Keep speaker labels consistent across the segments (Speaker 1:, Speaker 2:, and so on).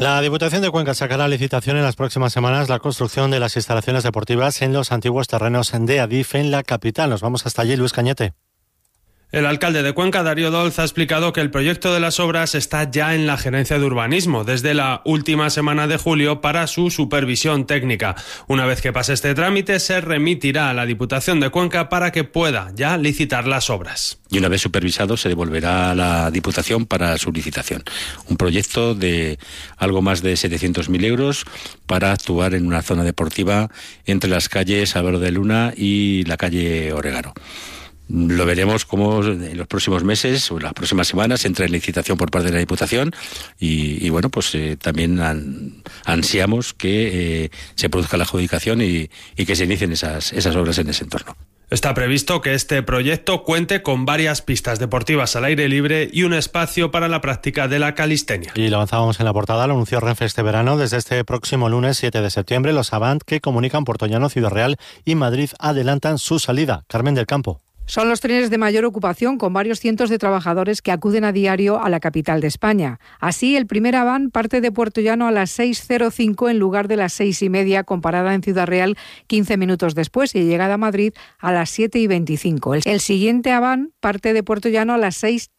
Speaker 1: La Diputación de Cuenca sacará a licitación en las próximas semanas la construcción de las instalaciones deportivas en los antiguos terrenos de Adif en la capital. Nos vamos hasta allí, Luis Cañete.
Speaker 2: El alcalde de Cuenca, Darío Dolz, ha explicado que el proyecto de las obras está ya en la Gerencia de Urbanismo desde la última semana de julio para su supervisión técnica. Una vez que pase este trámite, se remitirá a la Diputación de Cuenca para que pueda ya licitar las obras.
Speaker 3: Y una vez supervisado, se devolverá a la Diputación para su licitación. Un proyecto de algo más de 700.000 euros para actuar en una zona deportiva entre las calles Álvaro de Luna y la calle Oregano. Lo veremos como en los próximos meses o en las próximas semanas entra en licitación por parte de la Diputación y bueno, pues también ansiamos que se produzca la adjudicación y que se inicien esas obras en ese entorno.
Speaker 2: Está previsto que este proyecto cuente con varias pistas deportivas al aire libre y un espacio para la práctica de la calistenia.
Speaker 1: Y lo avanzábamos en la portada, lo anunció Renfe este verano. Desde este próximo lunes 7 de septiembre, los Avant que comunican Puerto Llano, Ciudad Real y Madrid adelantan su salida. Carmen del Campo.
Speaker 4: Son los trenes de mayor ocupación, con varios cientos de trabajadores que acuden a diario a la capital de España. Así, el primer Avant parte de Puerto Llano a las 6:05 en lugar de las 6:30, con parada en Ciudad Real 15 minutos después y llegada a Madrid a las 7:25. El siguiente Avant parte de Puerto Llano a las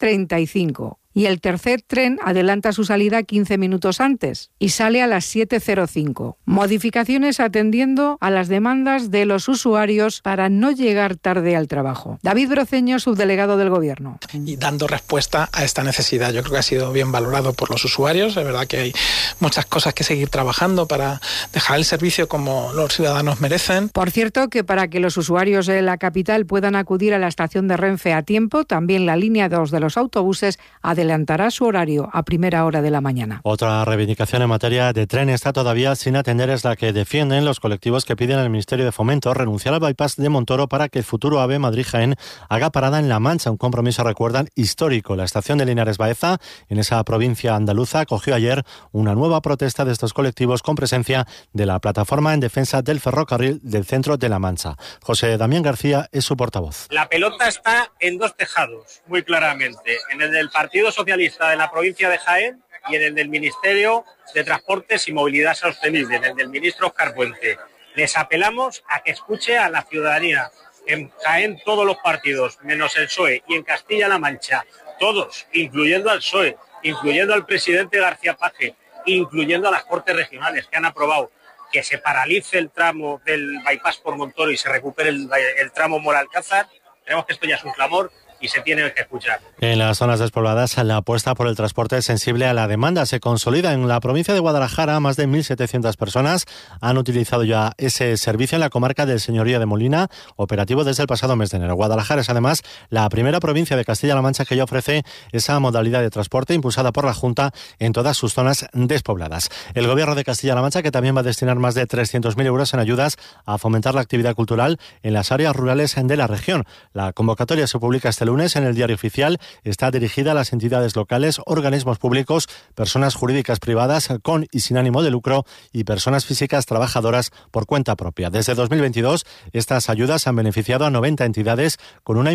Speaker 4: 6:35. Y el tercer tren adelanta su salida 15 minutos antes y sale a las 7:05. Modificaciones atendiendo a las demandas de los usuarios para no llegar tarde al trabajo. David Broceño, subdelegado del Gobierno.
Speaker 5: Y dando respuesta a esta necesidad. Yo creo que ha sido bien valorado por los usuarios. Es verdad que hay muchas cosas que seguir trabajando para dejar el servicio como los ciudadanos merecen.
Speaker 4: Por cierto, que para que los usuarios de la capital puedan acudir a la estación de Renfe a tiempo, también la línea 2 de los autobuses adelantará su horario a primera hora de la mañana.
Speaker 1: Otra reivindicación en materia de tren está todavía sin atender, es la que defienden los colectivos que piden al Ministerio de Fomento renunciar al bypass de Montoro para que el futuro AVE Madrid-Jaén haga parada en La Mancha, un compromiso, recuerdan, histórico. La estación de Linares Baeza, en esa provincia andaluza, acogió ayer una nueva protesta de estos colectivos con presencia de la plataforma en defensa del ferrocarril del centro de La Mancha. José Damián García es su portavoz.
Speaker 6: La pelota está en dos tejados, muy claramente, en el del Partido Socialista de la provincia de Jaén y en el del Ministerio de Transportes y Movilidad Sostenible, en el del ministro Óscar Puente. Les apelamos a que escuche a la ciudadanía. En Jaén todos los partidos, menos el PSOE, y en Castilla-La Mancha, todos, incluyendo al PSOE, incluyendo al presidente García Paje, incluyendo a las Cortes Regionales, que han aprobado que se paralice el tramo del bypass por Montoro y se recupere el tramo Mora-Alcázar. Creemos que esto ya es un clamor y se tiene que escuchar.
Speaker 1: En las zonas despobladas, la apuesta por el transporte sensible a la demanda se consolida. En la provincia de Guadalajara, más de 1.700 personas han utilizado ya ese servicio en la comarca del Señorío de Molina, operativo desde el pasado mes de enero. Guadalajara es además la primera provincia de Castilla-La Mancha que ya ofrece esa modalidad de transporte impulsada por la Junta en todas sus zonas despobladas. El Gobierno de Castilla-La Mancha, que también va a destinar más de 300.000 euros en ayudas a fomentar la actividad cultural en las áreas rurales de la región. La convocatoria se publica este lunes en el Diario Oficial. Está dirigida a las entidades locales, organismos públicos, personas jurídicas privadas con y sin ánimo de lucro y personas físicas trabajadoras por cuenta propia. Desde 2022, estas ayudas han beneficiado a 90 entidades con una